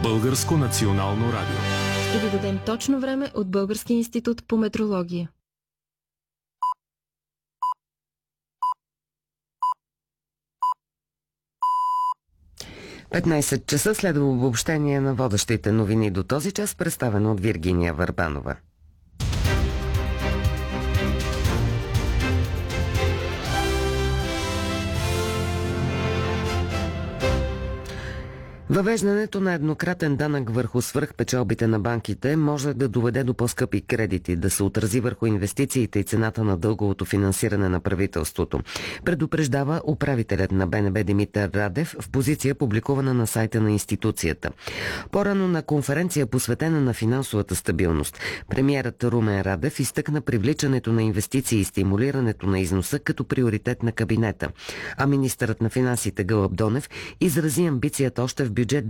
Българско национално радио. Ще ви дадем точно време от Българския институт по метрология. 15 часа следва обобщение на водещите новини до този час, представено от Виргиния Върбанова. Въвеждането на еднократен данък върху свръхпечалбите на банките може да доведе до по-скъпи кредити, да се отрази върху инвестициите и цената на дълговото финансиране на правителството. Предупреждава управителят на БНБ Димитър Радев в позиция, публикувана на сайта на институцията. По-рано на конференция, посветена на финансовата стабилност, премиерът Румен Радев изтъкна привличането на инвестиции и стимулирането на износа като приоритет на кабинета. А министърът на финансите Гълъб Донев изрази амбицията още в бюджет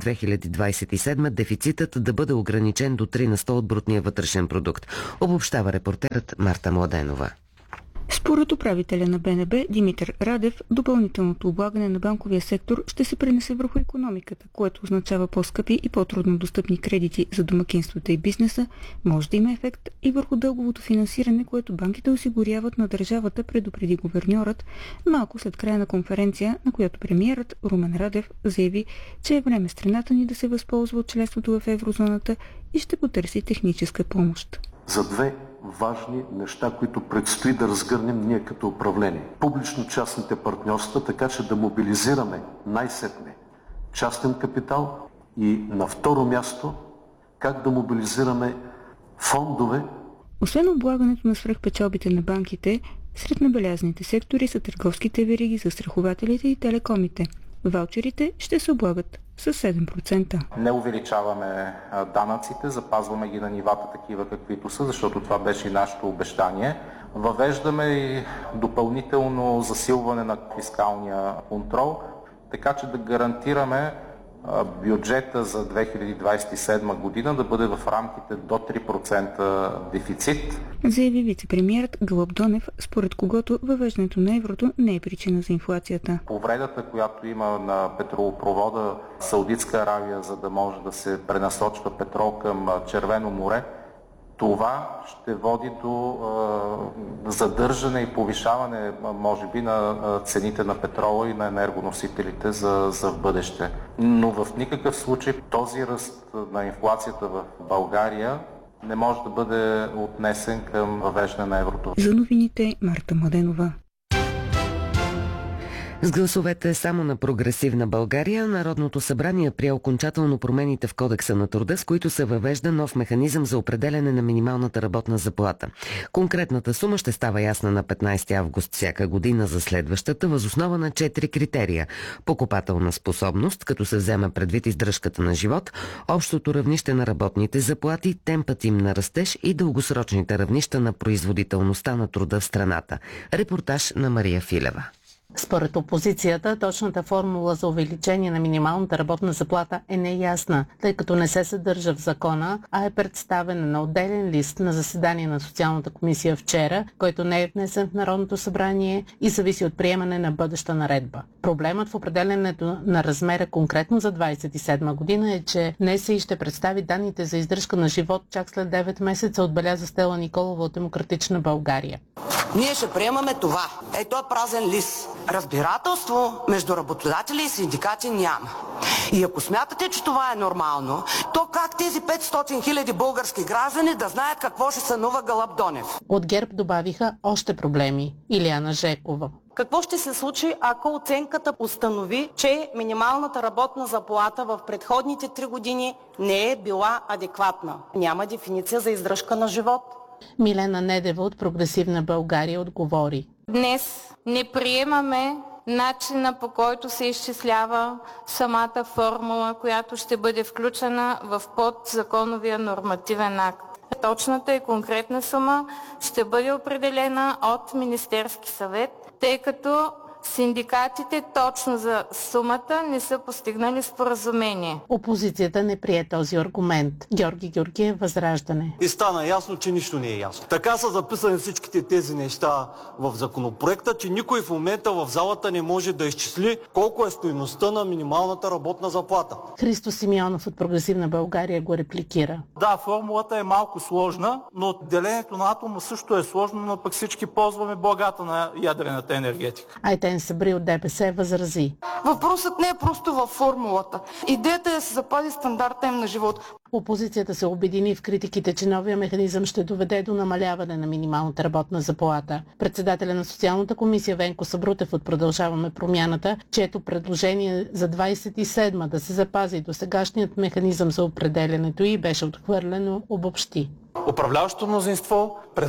2027 дефицитът да бъде ограничен до 3% от брутния вътрешен продукт. Обобщава репортерът Марта Младенова. Според управителя на БНБ Димитър Радев, допълнителното облагане на банковия сектор ще се пренесе върху икономиката, което означава по-скъпи и по-трудно достъпни кредити за домакинствата и бизнеса, може да има ефект и върху дълговото финансиране, което банките осигуряват на държавата, предупреди гуверньорът, малко след края на конференция, на която премиерът Румен Радев заяви, че е време страната ни да се възползва от членството в еврозоната и ще потърси техническа помощ. За две важни неща, които предстои да разгърнем ние като управление. Публично-частните партньорства, така че да мобилизираме най-сетне частен капитал и на второ място как да мобилизираме фондове. Освен облагането на свръхпечалбите на банките, сред набелязаните сектори са търговските вериги, застрахователите и телекомите. Ваучерите ще се облагат с 7%. Не увеличаваме данъците, запазваме ги на нивата такива каквито са, защото това беше и нашето обещание. Въвеждаме и допълнително засилване на фискалния контрол, така че да гарантираме бюджета за 2027 година да бъде в рамките до 3% дефицит. Заяви вицепремиерът Гълъб Донев, според когото въвеждането на еврото не е причина за инфлацията. Повредата, която има на петролопровода Саудитска Аравия, за да може да се пренасочва петрол към Червено море, това ще води до задържане и повишаване, може би, на цените на петрола и на енергоносителите за в бъдеще. Но в никакъв случай този ръст на инфлацията в България не може да бъде отнесен към въвеждане на еврото. За новините Марта Младенова. С гласовете само на Прогресивна България, Народното събрание прие окончателно промените в Кодекса на труда, с които се въвежда нов механизъм за определяне на минималната работна заплата. Конкретната сума ще става ясна на 15 август всяка година за следващата, въз основа на 4 критерия: покупателна способност, като се вземе предвид издръжката на живот, общото равнище на работните заплати, темпът им на растеж и дългосрочните равнища на производителността на труда в страната. Репортаж на Мария Филева. Според опозицията, точната формула за увеличение на минималната работна заплата е неясна, тъй като не се съдържа в закона, а е представена на отделен лист на заседание на Социалната комисия вчера, който не е внесен в Народното събрание и зависи от приемане на бъдеща наредба. Проблемът в определенето на размера конкретно за 27 година е, че НСИ ще представи данните за издръжка на живот чак след 9 месеца, отбеляза Стела Николова от Демократична България. Ние ще приемаме това. Ето е празен лист. Разбирателство между работодатели и синдикати няма. И ако смятате, че това е нормално, то как тези 500 хиляди български граждани да знаят какво ще сънува Гълъб Донев? От ГЕРБ добавиха още проблеми. Илияна Жекова. Какво ще се случи, ако оценката установи, че минималната работна заплата в предходните 3 години не е била адекватна? Няма дефиниция за издръжка на живот. Милена Недева от Прогресивна България отговори. Днес не приемаме начина, по който се изчислява самата формула, която ще бъде включена в подзаконовия нормативен акт. Точната и конкретна сума ще бъде определена от Министерски съвет, тъй като синдикатите точно за сумата не са постигнали споразумение. Опозицията не прие този аргумент. Георги Георгиев, Възраждане. И стана ясно, че нищо не е ясно. Така са записани всичките тези неща в законопроекта, че никой в момента в залата не може да изчисли колко е стойността на минималната работна заплата. Христо Симеонов от Прогресивна България го репликира. Да, формулата е малко сложна, но делението на атома също е сложно, но пък всички ползваме благата на ядрената енергетика. Айтен Сабри от ДПС възрази. Въпросът не е просто във формулата. Идеята е да се запази стандарта им на живот. Опозицията се обедини в критиките, че новия механизъм ще доведе до намаляване на минималната работна заплата. Председателя на Социалната комисия Венко Сабрутев от Продължаваме промяната, чието предложение за 27-ма да се запази досегашният механизъм за определянето й беше отхвърлено, обобщи. Управляващото мнозинство